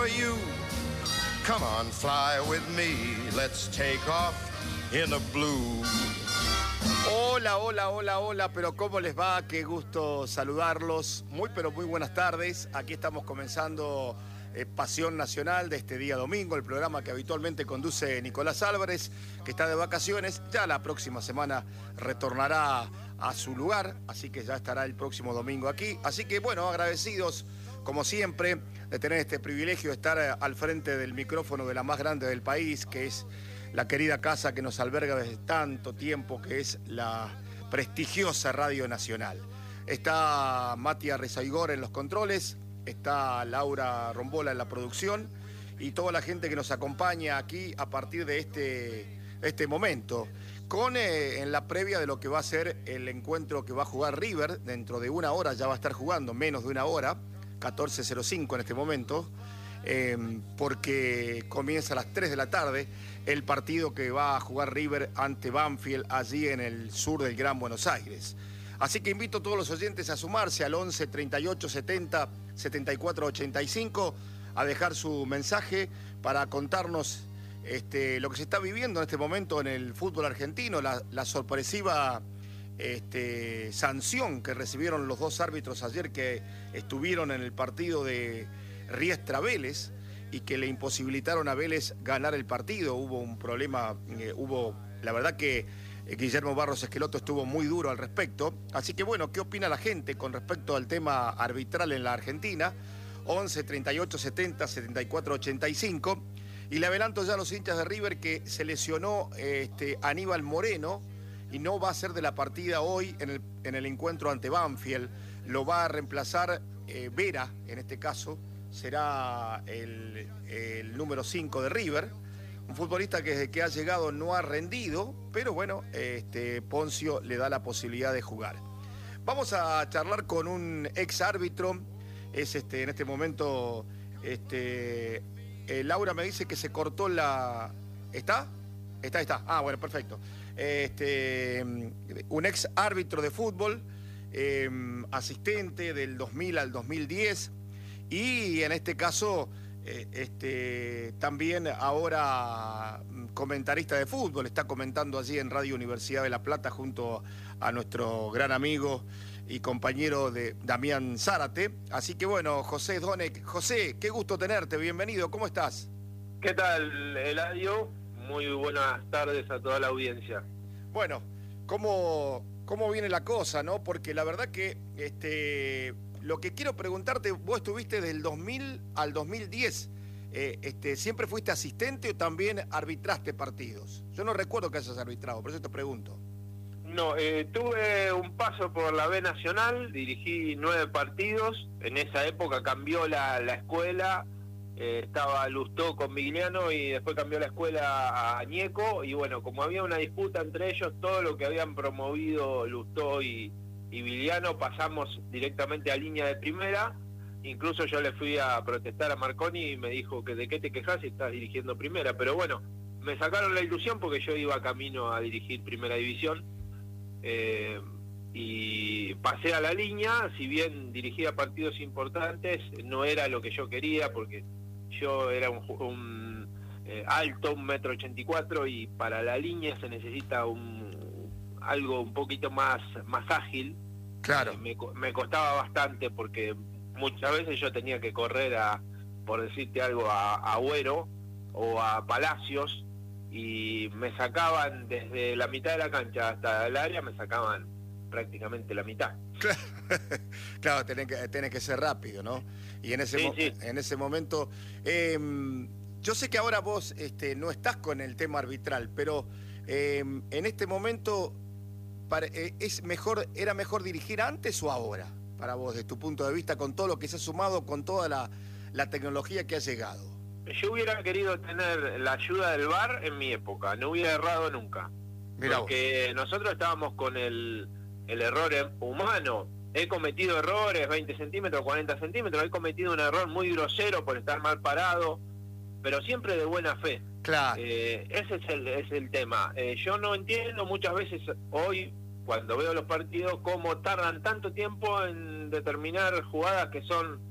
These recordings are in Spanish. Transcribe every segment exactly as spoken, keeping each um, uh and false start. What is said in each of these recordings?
for you. Come on, fly with me. Let's take off in the blue. Hola, hola, hola, hola, pero ¿cómo les va? Qué gusto saludarlos. Muy, pero muy buenas tardes. Aquí estamos comenzando eh, Pasión Nacional de este día domingo, el programa que habitualmente conduce Nicolás Álvarez, que está de vacaciones. Ya la próxima semana retornará a su lugar, así que ya estará el próximo domingo aquí. Así que, bueno, agradecidos, como siempre, de tener este privilegio de estar al frente del micrófono de la más grande del país, que es la querida casa que nos alberga desde tanto tiempo, que es la prestigiosa Radio Nacional. Está Mati Arrezaigor en los controles, está Laura Rombola en la producción y toda la gente que nos acompaña aquí a partir de este, este momento, con eh, en la previa de lo que va a ser el encuentro que va a jugar River. Dentro de una hora ya va a estar jugando, menos de una hora, catorce cero cinco en este momento, eh, porque comienza a las tres de la tarde el partido que va a jugar River ante Banfield allí en el sur del Gran Buenos Aires. Así que invito a todos los oyentes a sumarse al once treinta y ocho setenta setenta y cuatro ochenta y cinco a dejar su mensaje para contarnos este, lo que se está viviendo en este momento en el fútbol argentino, la, la sorpresiva este, sanción que recibieron los dos árbitros ayer que estuvieron en el partido de Riestra Vélez y que le imposibilitaron a Vélez ganar el partido. Hubo un problema, eh, hubo, la verdad que eh, Guillermo Barros Esqueloto estuvo muy duro al respecto. Así que bueno, ¿qué opina la gente con respecto al tema arbitral en la Argentina? once treinta y ocho setenta setenta y cuatro ochenta y cinco. Y le adelanto ya a los hinchas de River que se lesionó este, Aníbal Moreno y no va a ser de la partida hoy en el, en el encuentro ante Banfield. Lo va a reemplazar eh, Vera, en este caso será el, el número cinco de River, un futbolista que desde que ha llegado no ha rendido, pero bueno, este, Poncio le da la posibilidad de jugar. Vamos a charlar con un ex árbitro, es este, en este momento, este, eh, Laura me dice que se cortó la... ¿Está? Está, está. Ah, bueno, perfecto. Este, un ex árbitro de fútbol, eh, asistente del dos mil al dos mil diez, y en este caso eh, este, también ahora comentarista de fútbol, está comentando allí en Radio Universidad de La Plata junto a nuestro gran amigo y compañero de Damián Zárate. Así que bueno, José Donek. José, qué gusto tenerte, bienvenido, ¿cómo estás? ¿Qué tal, Eladio? Muy buenas tardes a toda la audiencia. Bueno, ¿cómo, cómo viene la cosa, no? Porque la verdad que este, lo que quiero preguntarte, vos estuviste del dos mil al dos mil diez, eh, este, ¿siempre fuiste asistente o también arbitraste partidos? Yo no recuerdo que hayas arbitrado, por eso te pregunto. No, eh, tuve un paso por la B Nacional, dirigí nueve partidos, en esa época cambió la, la escuela. Eh, estaba Lustó con Vigliano y después cambió la escuela a Ñeco, y bueno, como había una disputa entre ellos, todo lo que habían promovido Lustó y, y Vigliano pasamos directamente a línea de primera. Incluso yo le fui a protestar a Marconi y me dijo que de qué te quejas si estás dirigiendo primera, pero bueno, me sacaron la ilusión porque yo iba camino a dirigir primera división, eh, y pasé a la línea. Si bien dirigía partidos importantes, no era lo que yo quería porque yo era un, un eh, alto, un metro ochenta y cuatro, y para la línea se necesita un algo un poquito más, más ágil. Claro. Eh, me, me costaba bastante porque muchas veces yo tenía que correr a, por decirte algo, a, a Agüero o a Palacios, y me sacaban desde la mitad de la cancha hasta el área, me sacaban prácticamente la mitad. Claro, claro, tenés que, tenés que ser rápido, ¿no? Y en ese, sí, mo sí. en ese momento, eh, yo sé que ahora vos este, no estás con el tema arbitral, pero eh, en este momento, para, eh, es mejor, ¿era mejor dirigir antes o ahora? Para vos, desde tu punto de vista, con todo lo que se ha sumado, con toda la, la tecnología que ha llegado. Yo hubiera querido tener la ayuda del V A R en mi época, no hubiera errado nunca. Mirá porque vos. Nosotros estábamos con el, el error humano. He cometido errores, veinte centímetros, cuarenta centímetros, he cometido un error muy grosero por estar mal parado, pero siempre de buena fe. Claro. Eh, ese es el, es el tema. Eh, yo no entiendo muchas veces hoy, cuando veo los partidos, cómo tardan tanto tiempo en determinar jugadas que son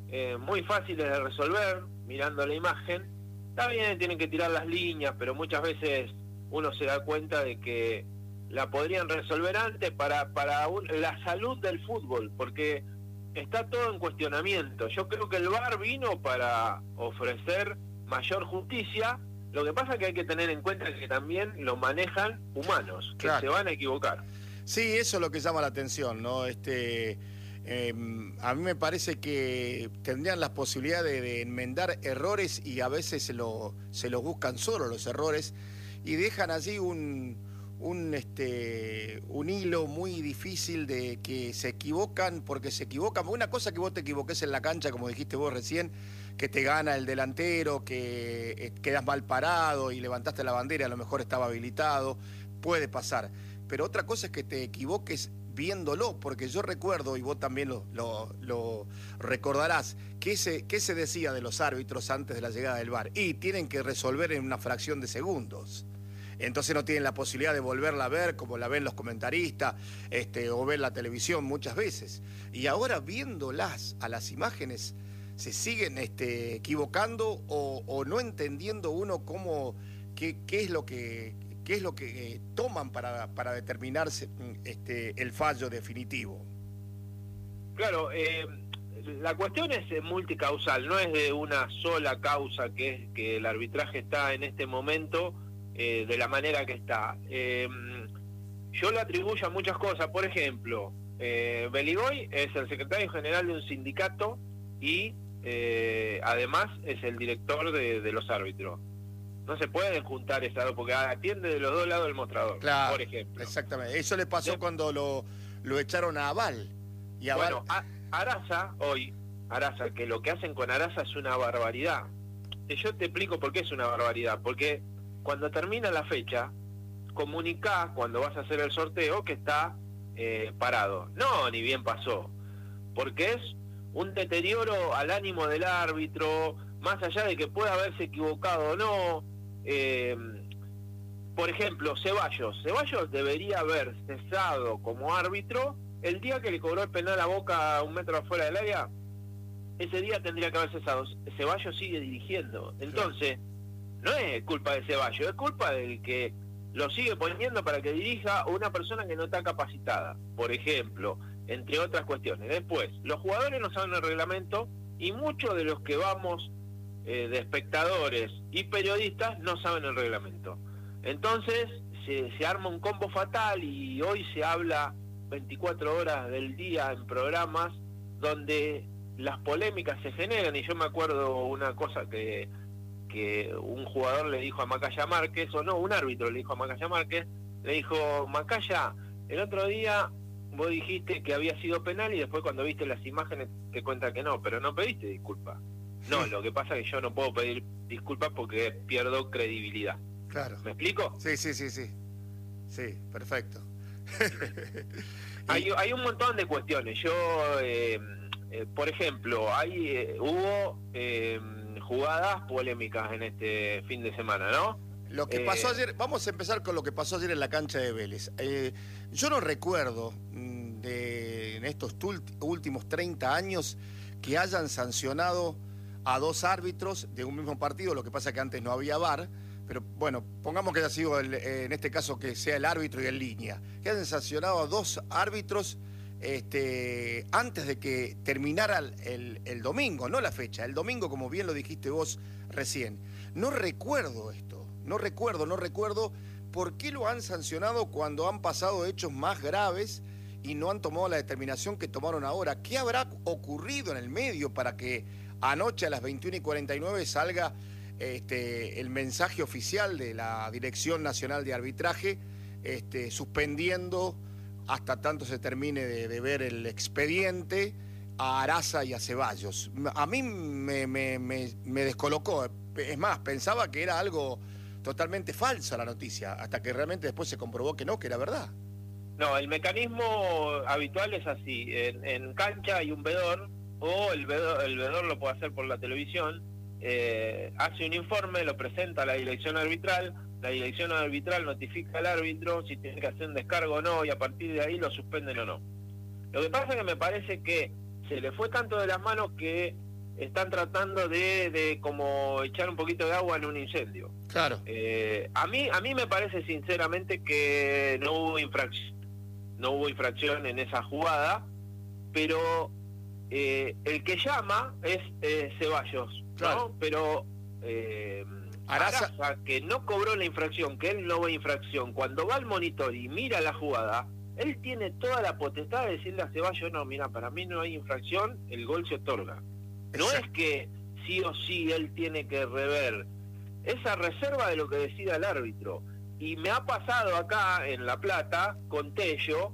eh, muy fáciles de resolver mirando la imagen. Está bien, tienen que tirar las líneas, pero muchas veces uno se da cuenta de que la podrían resolver antes para, para un, la salud del fútbol, porque está todo en cuestionamiento. Yo creo que el V A R vino para ofrecer mayor justicia. Lo que pasa es que hay que tener en cuenta que también lo manejan humanos, que claro. se van a equivocar. Sí, eso es lo que llama la atención, ¿no? Este, eh, a mí me parece que tendrían la posibilidad de, de enmendar errores y a veces se, lo, se los buscan solo los errores y dejan allí un, un, este, un hilo muy difícil de que se equivocan porque se equivocan. Una cosa que vos te equivoques en la cancha, como dijiste vos recién, que te gana el delantero, que eh, quedas mal parado y levantaste la bandera, a lo mejor estaba habilitado, puede pasar. Pero otra cosa es que te equivoques viéndolo, porque yo recuerdo, y vos también lo, lo, lo recordarás, ¿qué se, qué se decía de los árbitros antes de la llegada del V A R? Y tienen que resolver en una fracción de segundos. Entonces no tienen la posibilidad de volverla a ver como la ven los comentaristas este, o ver la televisión muchas veces. Y ahora viéndolas a las imágenes, se siguen este, equivocando o, o no entendiendo uno cómo, qué, qué es lo que... ¿Qué es lo que eh, toman para, para determinarse este, el fallo definitivo? Claro, eh, la cuestión es eh, multicausal, no es de una sola causa que es que el arbitraje está en este momento eh, de la manera que está. Eh, yo le atribuyo a muchas cosas, por ejemplo, eh, Beligoy es el secretario general de un sindicato y eh, además es el director de, de los árbitros. No se pueden juntar esas dos, porque atiende de los dos lados del mostrador, claro, por ejemplo. Exactamente. Eso le pasó ¿Sí? cuando lo, lo echaron a Aval. Y Aval... Bueno, a, Araza, hoy, Araza, que lo que hacen con Araza es una barbaridad. Y yo te explico por qué es una barbaridad. Porque cuando termina la fecha, comunicá, cuando vas a hacer el sorteo, que está eh, parado. No, ni bien pasó. Porque es un deterioro al ánimo del árbitro, más allá de que pueda haberse equivocado o no. Eh, por ejemplo, Ceballos. Ceballos debería haber cesado como árbitro el día que le cobró el penal a Boca a un metro afuera del área. Ese día tendría que haber cesado. Ceballos sigue dirigiendo. Entonces, no es culpa de Ceballos, es culpa del que lo sigue poniendo para que dirija una persona que no está capacitada, por ejemplo, entre otras cuestiones. Después, los jugadores no saben el reglamento y muchos de los que vamos eh, de espectadores y periodistas no saben el reglamento. Entonces se, se arma un combo fatal y hoy se habla veinticuatro horas del día en programas donde las polémicas se generan. Y yo me acuerdo una cosa que, que un jugador le dijo a Macaya Márquez, o no, un árbitro le dijo a Macaya Márquez, le dijo: Macaya, el otro día vos dijiste que había sido penal y después cuando viste las imágenes te cuenta que no, pero no pediste disculpas. No, lo que pasa es que yo no puedo pedir disculpas porque pierdo credibilidad. Claro. ¿Me explico? Sí, sí, sí, sí. Sí, perfecto. hay, hay un montón de cuestiones. Yo, eh, eh, por ejemplo, hay eh, hubo eh, jugadas polémicas en este fin de semana, ¿no? Lo que eh, pasó ayer, vamos a empezar con lo que pasó ayer en la cancha de Vélez. Eh, yo no recuerdo mm, de, en estos últimos treinta años que hayan sancionado a dos árbitros de un mismo partido, lo que pasa que antes no había V A R, pero bueno, pongamos que haya sido el, en este caso que sea el árbitro y en línea, que hayan sancionado a dos árbitros este, antes de que terminara el, el, el domingo, no la fecha, el domingo, como bien lo dijiste vos recién. No recuerdo esto, no recuerdo, no recuerdo por qué lo han sancionado cuando han pasado hechos más graves y no han tomado la determinación que tomaron ahora. ¿Qué habrá ocurrido en el medio para que anoche a las veintiuna y cuarenta y nueve salga este, el mensaje oficial de la Dirección Nacional de Arbitraje este, suspendiendo hasta tanto se termine de, de ver el expediente a Araza y a Ceballos? A mí me, me, me, me descolocó. Es más, pensaba que era algo totalmente falso la noticia, hasta que realmente después se comprobó que no, que era verdad. No, el mecanismo habitual es así. En, en cancha hay un vedor, o el vedor, el vedor lo puede hacer por la televisión, eh, hace un informe, lo presenta a la dirección arbitral, la dirección arbitral notifica al árbitro si tiene que hacer un descargo o no, y a partir de ahí lo suspenden o no. Lo que pasa es que me parece que se le fue tanto de las manos que están tratando de, de como echar un poquito de agua en un incendio. Claro. Eh, a mí a mí me parece sinceramente que no hubo infracción, no hubo infracción en esa jugada, pero eh, el que llama es eh, Ceballos, claro. ¿no? Pero eh, Araza... Araza, que no cobró la infracción, que él no ve infracción, cuando va al monitor y mira la jugada, él tiene toda la potestad de decirle a Ceballos, no, mira, para mí no hay infracción, el gol se otorga. No Exacto. Es que sí o sí él tiene que rever, esa reserva de lo que decida el árbitro. Y me ha pasado acá en La Plata con Tello,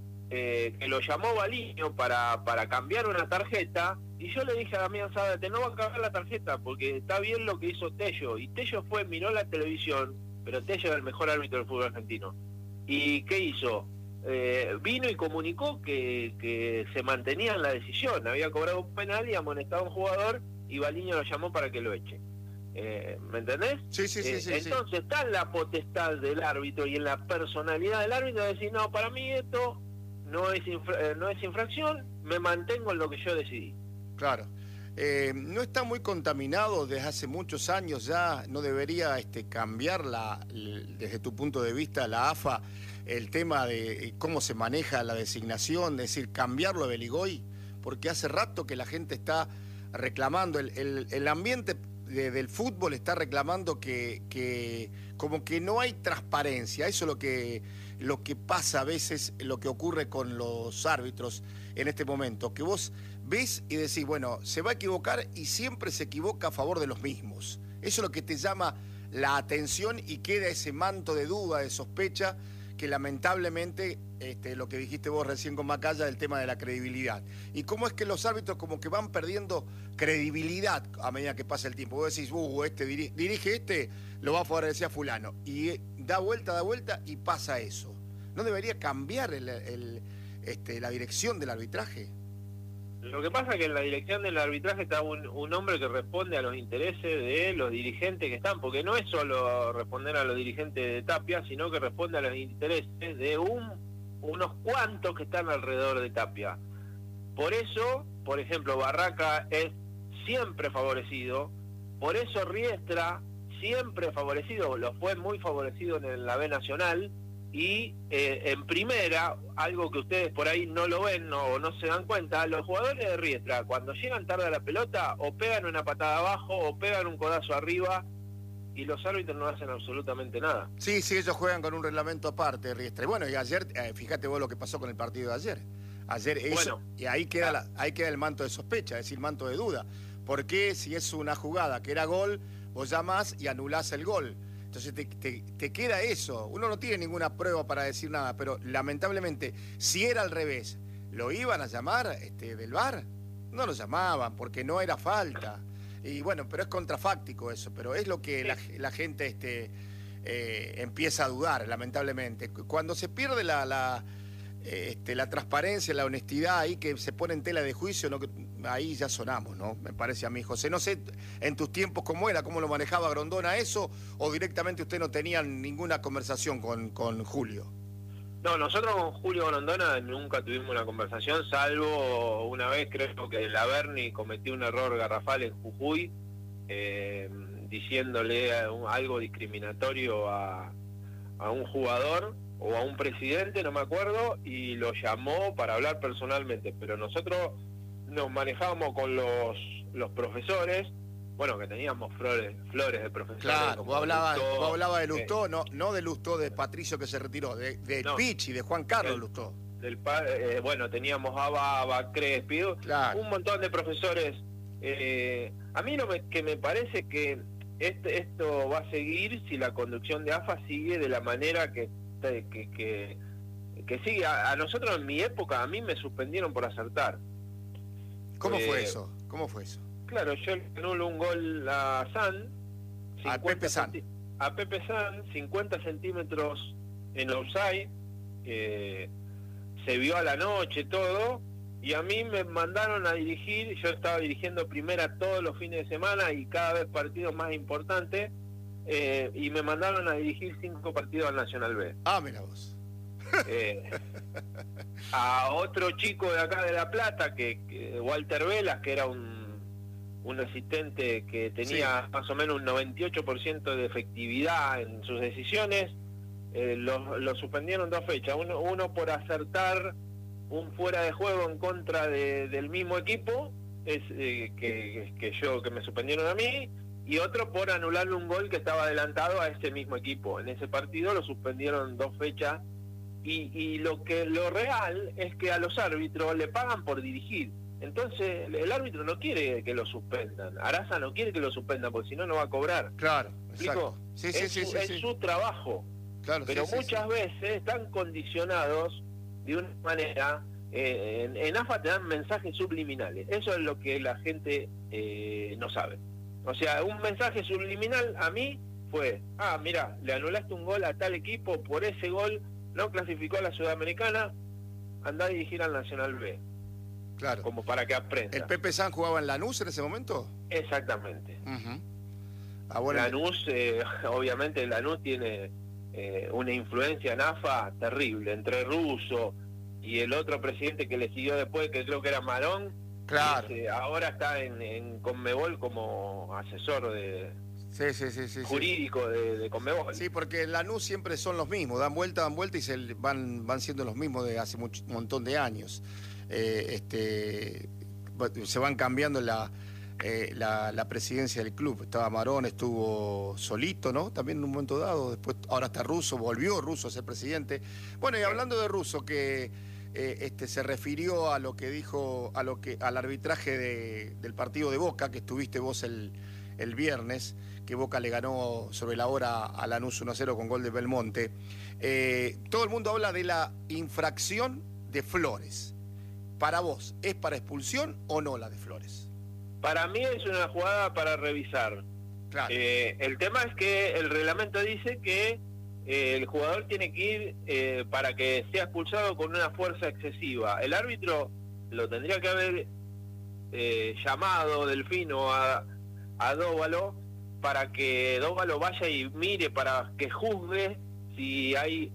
eh, que lo llamó Baliño para, para cambiar una tarjeta, y yo le dije a Damián Zárate, no va a cambiar la tarjeta porque está bien lo que hizo Tello. Y Tello fue, miró la televisión, pero Tello es el mejor árbitro del fútbol argentino. ¿Y qué hizo? Eh, vino y comunicó que, que se mantenía en la decisión, había cobrado un penal y amonestado a un jugador, y Baliño lo llamó para que lo eche. Eh, ¿Me entendés? Sí, sí, sí, Eh, sí, entonces sí. está en la potestad del árbitro y en la personalidad del árbitro de decir, no, para mí esto no es, infra eh, no es infracción, me mantengo en lo que yo decidí. Claro. Eh, no está muy contaminado desde hace muchos años ya, no debería este, cambiar la, desde tu punto de vista la A F A el tema de cómo se maneja la designación, es decir, cambiarlo a Beligoy, porque hace rato que la gente está reclamando, el, el, el ambiente de, del fútbol está reclamando que, que como que no hay transparencia, eso es lo que, lo que pasa a veces, lo que ocurre con los árbitros en este momento, que vos ves y decís, bueno, se va a equivocar y siempre se equivoca a favor de los mismos. Eso es lo que te llama la atención y queda ese manto de duda, de sospecha, que lamentablemente, este, lo que dijiste vos recién con Macaya, del tema de la credibilidad. Y cómo es que los árbitros como que van perdiendo credibilidad a medida que pasa el tiempo. Vos decís, uh, este dirige, dirige este, lo va a favorecer a fulano. Y eh, da vuelta, da vuelta y pasa eso. ¿No debería cambiar el, el, este, la dirección del arbitraje? Lo que pasa es que en la dirección del arbitraje está un, un hombre que responde a los intereses de los dirigentes que están, porque no es solo responder a los dirigentes de Tapia, sino que responde a los intereses de un, unos cuantos que están alrededor de Tapia. Por eso, por ejemplo, Barraca es siempre favorecido, por eso Riestra siempre favorecido, lo fue muy favorecido en la B Nacional, y eh, en primera, algo que ustedes por ahí no lo ven o no, no se dan cuenta, los jugadores de Riestra, cuando llegan tarde a la pelota, o pegan una patada abajo, o pegan un codazo arriba, y los árbitros no hacen absolutamente nada. Sí, sí, ellos juegan con un reglamento aparte, Riestra. Y bueno, y ayer, eh, fíjate vos lo que pasó con el partido de ayer. Ayer eso, Bueno, y ahí queda, la, ahí queda el manto de sospecha, es decir, manto de duda. ¿Por qué si es una jugada que era gol, vos llamás y anulás el gol? Entonces te, te, te queda eso. Uno no tiene ninguna prueba para decir nada, pero lamentablemente, si era al revés, ¿lo iban a llamar este, del V A R? No lo llamaban, porque no era falta. Y bueno, pero es contrafáctico eso, pero es lo que sí. la, la gente este, eh, empieza a dudar, lamentablemente. Cuando se pierde la, la, este, la transparencia, la honestidad, ahí que se pone en tela de juicio, ¿no? Ahí ya sonamos, ¿no? Me parece a mí, José. No sé en tus tiempos cómo era, cómo lo manejaba Grondona eso, o directamente usted no tenía ninguna conversación con, con Julio. No, nosotros con Julio Grondona nunca tuvimos una conversación, salvo una vez creo que la Berni cometió un error garrafal en Jujuy, eh, diciéndole algo discriminatorio a, a un jugador o a un presidente, no me acuerdo, y lo llamó para hablar personalmente, pero nosotros nos manejábamos con los, los profesores, bueno, que teníamos flores, flores de profesores. Claro, vos hablabas Lustó, hablaba de Lustó, eh, no, no de Lustó de Patricio que se retiró, de, de no, Pichi, de Juan Carlos del, Lustó. Del, eh, bueno, teníamos a Baba, Crespi, claro. Un montón de profesores. Eh, a mí no me, que me parece que este, esto va a seguir si la conducción de A F A sigue de la manera que, que, que, que sigue. A, a nosotros en mi época, a mí me suspendieron por acertar. ¿Cómo eh, fue eso? ¿Cómo fue eso? Claro, yo le anulo un gol a San. A Pepe San. A Pepe San, cincuenta centímetros en offside. Eh, se vio a la noche todo. Y a mí me mandaron a dirigir. Yo estaba dirigiendo primera todos los fines de semana y cada vez partidos más importantes. Eh, y me mandaron a dirigir cinco partidos al Nacional B. Ah, mira vos. Eh, a otro chico de acá de La Plata, que, que Walter Velas, que era un un asistente que tenía sí. más o menos un noventa y ocho por ciento de efectividad en sus decisiones, eh, lo, lo suspendieron dos fechas, uno, uno por acertar un fuera de juego en contra de, del mismo equipo, es eh, que, que yo que me suspendieron a mí, y otro por anularle un gol que estaba adelantado a ese mismo equipo. En ese partido lo suspendieron dos fechas, y, y lo que lo real es que a los árbitros le pagan por dirigir. Entonces el árbitro no quiere que lo suspendan, Araza no quiere que lo suspendan, porque si no, no va a cobrar. Claro, exacto. Sí, sí, es sí, su, sí, es sí. su trabajo, claro, pero sí, muchas sí, sí. veces están condicionados de una manera. Eh, en, en A F A te dan mensajes subliminales, eso es lo que la gente eh, no sabe. O sea, un mensaje subliminal a mí fue, ah, mira, le anulaste un gol a tal equipo, por ese gol no clasificó a la Sudamericana, andá a dirigir al Nacional B. Claro. Como para que aprenda. ¿El Pepe San jugaba en Lanús en ese momento? Exactamente. Uh-huh. Ah, bueno, Lanús, eh, obviamente Lanús tiene eh, una influencia en A F A terrible, entre Russo y el otro presidente que le siguió después, que creo que era Marón. Claro. Es, eh, ahora está en, en Conmebol como asesor de sí, sí, sí, sí, jurídico sí. De, de Conmebol. Sí, porque en Lanús siempre son los mismos, dan vuelta, dan vuelta y se van, van siendo los mismos de hace mucho, un montón de años. Eh, este, se van cambiando la, eh, la, la presidencia del club. Estaba Marón, estuvo Solito, ¿no? También en un momento dado. Después, ahora está Russo, volvió Russo a ser presidente. Bueno, y hablando de Russo, que eh, este, se refirió a lo que dijo, a lo que, al arbitraje de, del partido de Boca, que estuviste vos el, el viernes, que Boca le ganó sobre la hora a Lanús uno a cero con gol de Belmonte. Eh, todo el mundo habla de la infracción de Flores. Para vos, ¿es para expulsión o no la de Flores? Para mí es una jugada para revisar. Claro. Eh, el tema es que el reglamento dice que eh, el jugador tiene que ir eh, para que sea expulsado con una fuerza excesiva. El árbitro lo tendría que haber eh, llamado Delfino a, a Dóvalo para que Dóvalo vaya y mire, para que juzgue si hay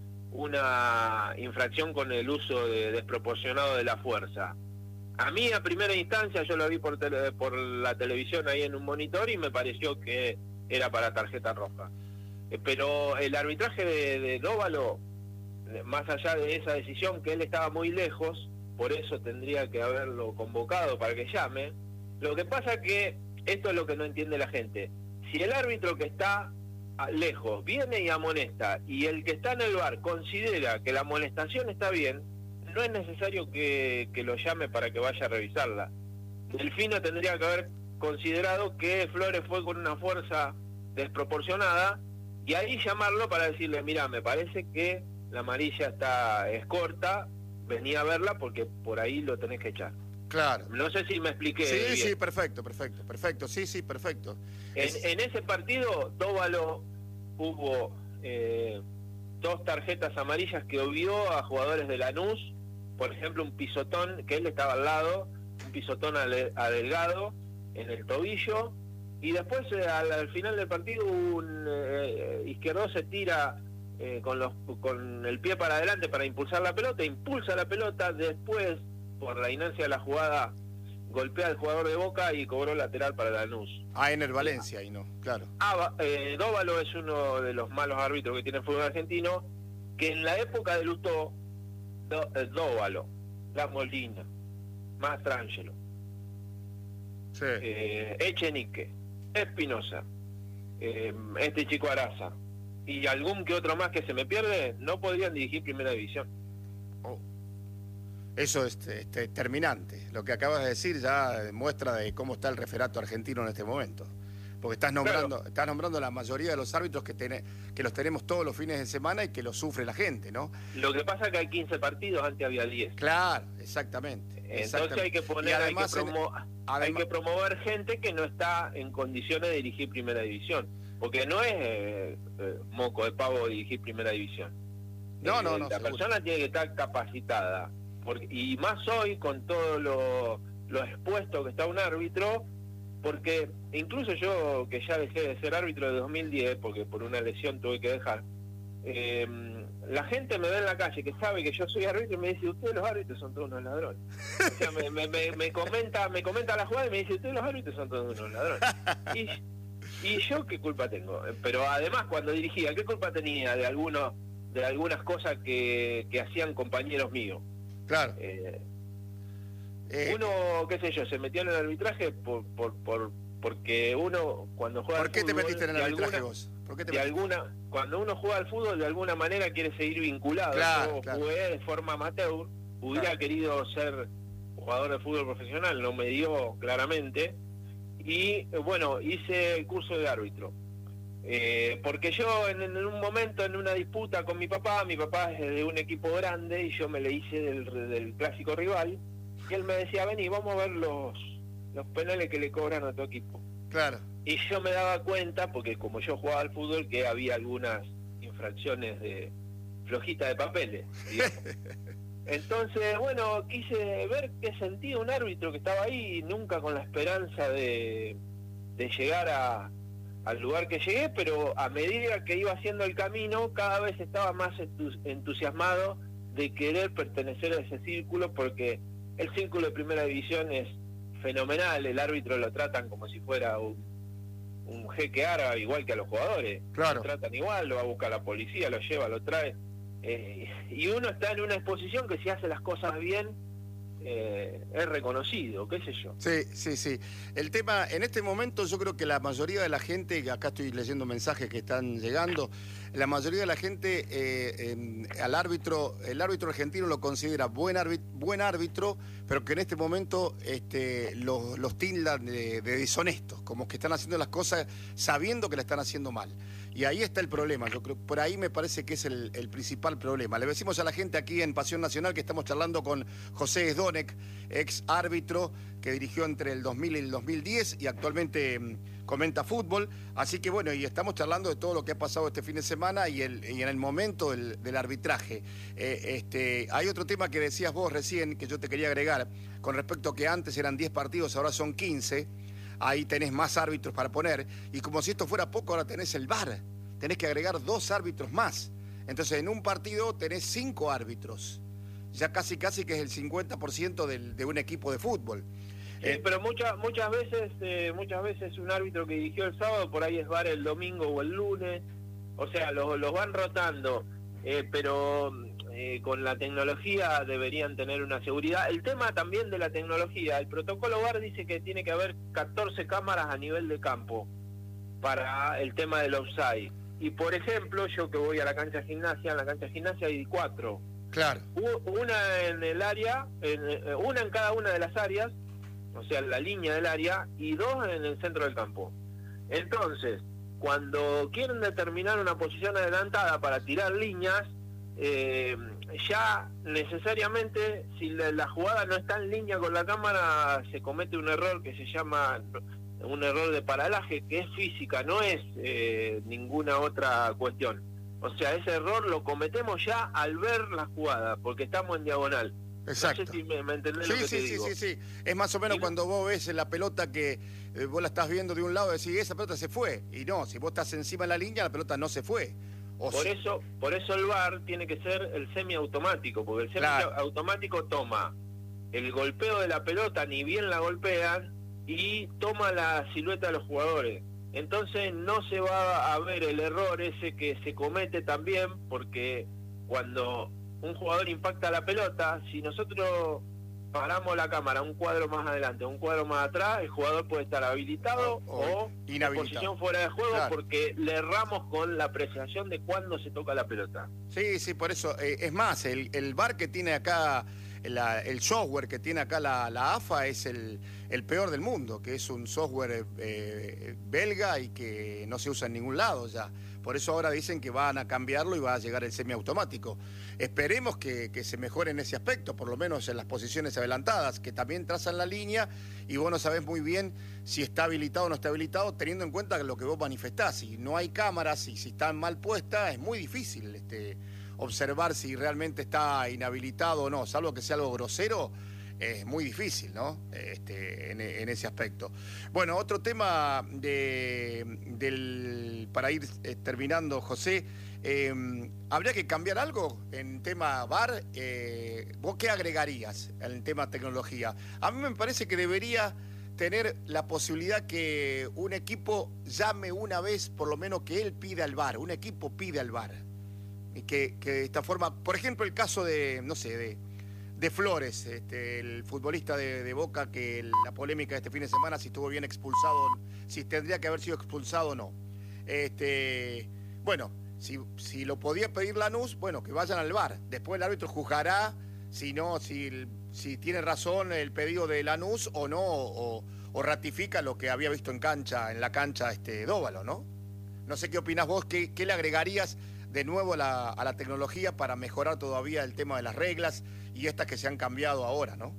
una infracción con el uso de, desproporcionado de la fuerza. A mí a primera instancia yo lo vi por, tele, por la televisión ahí en un monitor y me pareció que era para tarjeta roja. Eh, pero el arbitraje de, de Dóvalo, más allá de esa decisión que él estaba muy lejos, por eso tendría que haberlo convocado para que llame. Lo que pasa que esto es lo que no entiende la gente. Si el árbitro que está lejos viene y amonesta y el que está en el bar considera que la amonestación está bien, no es necesario que, que lo llame para que vaya a revisarla. Delfino tendría que haber considerado que Flores fue con una fuerza desproporcionada y ahí llamarlo para decirle, mira, me parece que la amarilla está es corta, vení a verla porque por ahí lo tenés que echar. Claro. No sé si me expliqué Sí, bien. sí, perfecto, perfecto, perfecto, sí, sí, perfecto. En, es... en ese partido, Dóvalo hubo eh, dos tarjetas amarillas que obvió a jugadores de Lanús, por ejemplo, un pisotón, que él estaba al lado, un pisotón a, a Delgado en el tobillo, y después eh, al, al final del partido un eh, Izquierdo se tira eh, con, los, con el pie para adelante para impulsar la pelota, impulsa la pelota, después por la inercia de la jugada golpea al jugador de Boca y cobró lateral para Lanús. Ah, Ener Valencia y no, claro. Ah, eh, Dóvalo es uno de los malos árbitros que tiene el fútbol argentino, que en la época de Lustó, Do, eh, Dóvalo, La Molina, Mastrangelo, sí. eh, Echenique, Espinosa, eh, este chico Araza y algún que otro más que se me pierde, no podrían dirigir primera división. Oh. Eso es este, determinante. Lo que acabas de decir ya muestra de cómo está el referato argentino en este momento. Porque estás nombrando, claro. estás nombrando la mayoría de los árbitros que, tiene, que los tenemos todos los fines de semana y que los sufre la gente, ¿no? Lo que pasa es que hay quince partidos, antes había diez. Claro, exactamente. Entonces exactamente. hay que poner, además, hay, que promo en, hay además, que promover gente que no está en condiciones de dirigir primera división. Porque no es eh, eh, moco de pavo dirigir primera división. No, eh, no, no. La seguro. persona tiene que estar capacitada. Porque, y más hoy con todo lo, lo expuesto que está un árbitro, porque incluso yo, que ya dejé de ser árbitro de dos mil diez, porque por una lesión tuve que dejar, eh, la gente me ve en la calle que sabe que yo soy árbitro y me dice, ustedes los árbitros son todos unos ladrones. O sea, me, me, me, me comenta me comenta la jugada y me dice, ustedes los árbitros son todos unos ladrones. Y, y yo qué culpa tengo. Pero además cuando dirigía, ¿qué culpa tenía de algunos de algunas cosas que, que hacían compañeros míos? Claro. Eh, Eh, uno, qué sé yo, se metió en el arbitraje por por, por porque uno cuando juega ¿Por qué al te fútbol, metiste en el de arbitraje alguna, vos? ¿Por qué te de metiste? alguna cuando uno juega al fútbol de alguna manera quiere seguir vinculado. Claro, Yo claro. jugué de forma amateur, hubiera Claro. querido ser jugador de fútbol profesional, no me dio claramente, y bueno, hice el curso de árbitro. Eh, porque yo en, en un momento, en una disputa con mi papá, mi papá es de un equipo grande y yo me le hice del, del clásico rival, y él me decía, vení, vamos a ver los, los penales que le cobran a tu equipo. Claro. Y yo me daba cuenta, porque como yo jugaba al fútbol, que había algunas infracciones de flojita de papeles, digamos. Entonces, bueno, quise ver qué sentía un árbitro que estaba ahí, nunca con la esperanza de, de llegar a, al lugar que llegué, pero a medida que iba haciendo el camino, cada vez estaba más entus- entusiasmado de querer pertenecer a ese círculo, porque el círculo de primera división es fenomenal, el árbitro lo tratan como si fuera un, un jeque árabe, igual que a los jugadores. Claro. Lo tratan igual, lo va a buscar la policía, lo lleva, lo trae. Eh, y uno está en una exposición que si hace las cosas bien, eh, es reconocido, qué sé yo. Sí, sí, sí. El tema, en este momento yo creo que la mayoría de la gente, que acá estoy leyendo mensajes que están llegando, la mayoría de la gente eh, eh, al árbitro, el árbitro argentino lo considera buen árbitro, buen árbitro, pero que en este momento este, los, los tildan de, de deshonestos, como que están haciendo las cosas sabiendo que la están haciendo mal. Y ahí está el problema, yo creo, por ahí me parece que es el, el principal problema. Le decimos a la gente aquí en Pasión Nacional que estamos charlando con José Sdonek, ex árbitro que dirigió entre el dos mil y el dos mil diez y actualmente mmm, comenta fútbol. Así que bueno, y estamos charlando de todo lo que ha pasado este fin de semana y, el, y en el momento del, del arbitraje. Eh, este, hay otro tema que decías vos recién que yo te quería agregar, con respecto a que antes eran diez partidos, ahora son quince. Ahí tenés más árbitros para poner, y como si esto fuera poco, ahora tenés el V A R, tenés que agregar dos árbitros más. Entonces en un partido tenés cinco árbitros, ya casi casi que es el cincuenta por ciento del, de un equipo de fútbol. Sí, Eh, pero muchas muchas veces eh, muchas veces un árbitro que dirigió el sábado por ahí es V A R el domingo o el lunes, o sea, los, los van rotando, eh, pero eh, con la tecnología deberían tener una seguridad. El tema también de la tecnología, el protocolo V A R dice que tiene que haber catorce cámaras a nivel de campo para el tema del offside. Y por ejemplo, yo que voy a la cancha de gimnasia, en la cancha de gimnasia hay cuatro. claro, Una en el área, en, una en cada una de las áreas, o sea, la línea del área, y dos en el centro del campo. Entonces, cuando quieren determinar una posición adelantada para tirar líneas, eh, ya necesariamente, si la, la jugada no está en línea con la cámara, se comete un error que se llama un error de paralaje, que es física, no es eh, ninguna otra cuestión. O sea, ese error lo cometemos ya al ver la jugada, porque estamos en diagonal. exacto. No sé si me, me entendés Sí, lo que sí, te sí, digo. sí, sí. Es más o menos Y no- cuando vos ves la pelota que eh, vos la estás viendo de un lado y decís, esa pelota se fue. Y no, si vos estás encima de la línea, la pelota no se fue. O Por si- eso, por eso el V A R tiene que ser el semiautomático, porque el Claro. semiautomático toma el golpeo de la pelota, ni bien la golpean, y toma la silueta de los jugadores. Entonces no se va a ver el error ese que se comete también, porque cuando un jugador impacta la pelota, si nosotros paramos la cámara un cuadro más adelante, un cuadro más atrás, el jugador puede estar habilitado O- o, o en inhabilitado. posición fuera de juego, Claro. porque le erramos con la apreciación de cuándo se toca la pelota. Sí, sí, por eso. Eh, es más, el, el V A R que tiene acá, la- el software que tiene acá la, la A F A es el, el peor del mundo, que es un software eh, belga y que no se usa en ningún lado ya. Por eso ahora dicen que van a cambiarlo y va a llegar el semiautomático. Esperemos que, que se mejore en ese aspecto, por lo menos en las posiciones adelantadas, que también trazan la línea y vos no sabés muy bien si está habilitado o no está habilitado, teniendo en cuenta lo que vos manifestás. Si no hay cámaras y si están mal puestas, es muy difícil este, observar si realmente está inhabilitado o no, salvo que sea algo grosero. es muy difícil, ¿no? Este, en, en ese aspecto. Bueno, otro tema de, del, para ir eh, terminando, José, eh, ¿habría que cambiar algo en tema V A R? Eh, ¿Vos qué agregarías en el tema tecnología? A mí me parece que debería tener la posibilidad que un equipo llame una vez, por lo menos que él pida el V A R, un equipo pide el V A R. Y que, que de esta forma, por ejemplo, el caso de, no sé, de... de Flores, este, el futbolista de, de Boca, que la polémica de este fin de semana, si estuvo bien expulsado, si tendría que haber sido expulsado o no. Este, bueno, si, si lo podía pedir Lanús, bueno, que vayan al V A R. Después el árbitro juzgará si no, si, si tiene razón el pedido de Lanús o no, o, o ratifica lo que había visto en cancha, en la cancha este, Dóvalo, ¿no? No sé qué opinás vos, qué, qué le agregarías de nuevo a la, a la tecnología para mejorar todavía el tema de las reglas y estas que se han cambiado ahora, ¿no?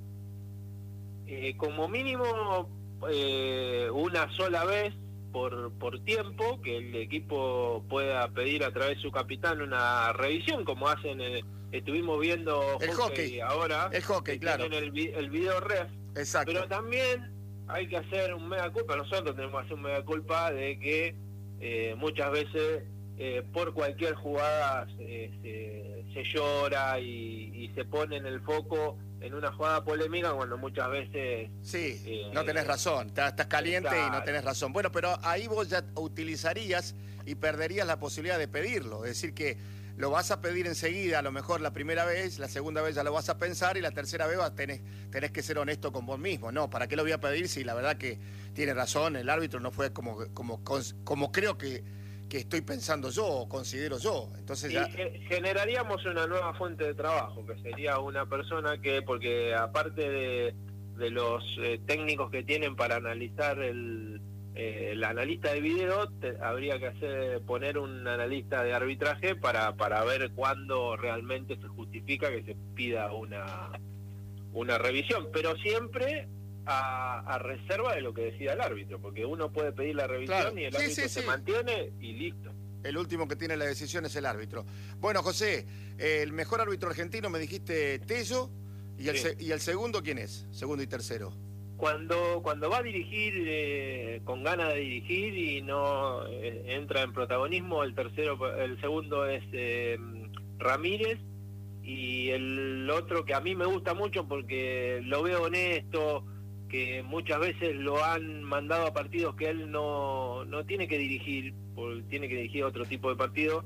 Eh, como mínimo, eh, una sola vez por, por tiempo, que el equipo pueda pedir a través de su capitán una revisión, como hacen, eh, estuvimos viendo el hockey, hockey ahora. El hockey, claro. El, el video ref. Exacto. Pero también hay que hacer un mea culpa, nosotros tenemos que hacer un mea culpa de que eh, muchas veces eh, por cualquier jugada eh, se, se llora y, y se pone en el foco en una jugada polémica cuando muchas veces... Sí, eh, no tenés razón, estás, estás caliente está... y no tenés razón. Bueno, pero ahí vos ya utilizarías y perderías la posibilidad de pedirlo, es decir que lo vas a pedir enseguida, a lo mejor la primera vez, la segunda vez ya lo vas a pensar y la tercera vez vas, tenés, tenés que ser honesto con vos mismo. No, ¿para qué lo voy a pedir si la verdad que tiene razón, el árbitro no fue como, como, como creo que, que estoy pensando yo o considero yo? Entonces ya... Y generaríamos una nueva fuente de trabajo, que sería una persona que, porque aparte de, de los eh, técnicos que tienen para analizar el... Eh, el analista de video, te, habría que hacer poner un analista de arbitraje para, para ver cuándo realmente se justifica que se pida una una revisión, pero siempre a, a reserva de lo que decida el árbitro, porque uno puede pedir la revisión, claro, y el sí, árbitro sí, se sí. mantiene y listo. El último que tiene la decisión es el árbitro. Bueno, José, eh, el mejor árbitro argentino me dijiste Tello, y el, sí. se, y el segundo, ¿quién es? Segundo y tercero. Cuando cuando va a dirigir eh, con ganas de dirigir y no eh, entra en protagonismo, el tercero, el segundo es eh, Ramírez, y el otro que a mí me gusta mucho porque lo veo honesto, que muchas veces lo han mandado a partidos que él no, no tiene que dirigir, porque tiene que dirigir otro tipo de partido,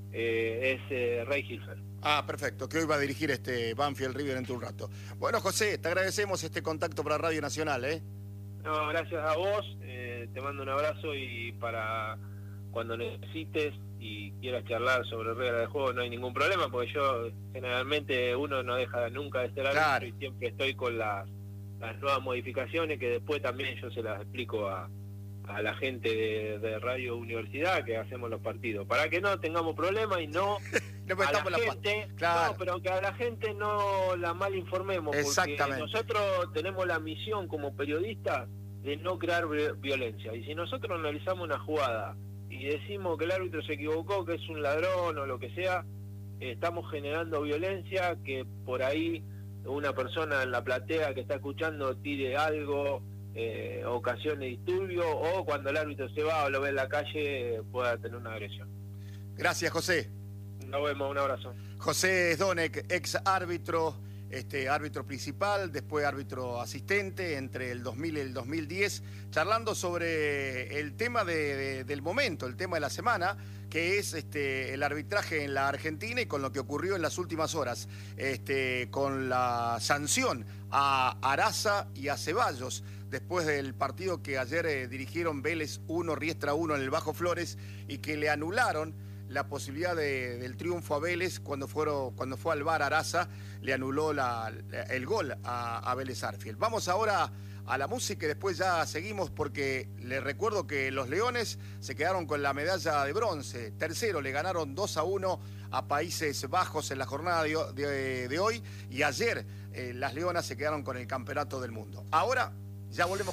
eh, es eh, Ray Hilfer. Ah, perfecto, que hoy va a dirigir este Banfield River dentro de un rato. Bueno, José, te agradecemos este contacto para Radio Nacional, ¿eh? No, gracias a vos, eh, te mando un abrazo y para cuando necesites y quieras charlar sobre reglas de juego no hay ningún problema, porque yo generalmente uno no deja nunca de ser árbitro, claro, y siempre estoy con las, las nuevas modificaciones que después también yo se las explico a, a la gente de, de Radio Universidad que hacemos los partidos, para que no tengamos problemas y no... No, a la, la gente, claro. No, pero que a la gente no la mal informemos, porque nosotros tenemos la misión como periodistas de no crear violencia, y si nosotros analizamos una jugada y decimos que el árbitro se equivocó, que es un ladrón o lo que sea, eh, estamos generando violencia, que por ahí una persona en la platea que está escuchando tire algo, eh, ocasione disturbio, o cuando el árbitro se va o lo ve en la calle pueda tener una agresión. Gracias, José. Nos vemos, un abrazo. José Sdonek, ex árbitro, este, árbitro principal, después árbitro asistente entre el dos mil y el dos mil diez, charlando sobre el tema de, de, del momento, el tema de la semana, que es este, el arbitraje en la Argentina y con lo que ocurrió en las últimas horas, este, con la sanción a Araza y a Ceballos, después del partido que ayer eh, dirigieron Vélez uno, Riestra uno en el Bajo Flores, y que le anularon la posibilidad de, del triunfo a Vélez cuando, fueron, cuando fue al V A R Araza, le anuló la, el gol a, a Vélez Arfield. Vamos ahora a la música y después ya seguimos, porque les recuerdo que los Leones se quedaron con la medalla de bronce. Tercero, le ganaron dos a uno a Países Bajos en la jornada de, de, de hoy, y ayer eh, las Leonas se quedaron con el campeonato del mundo. Ahora ya volvemos.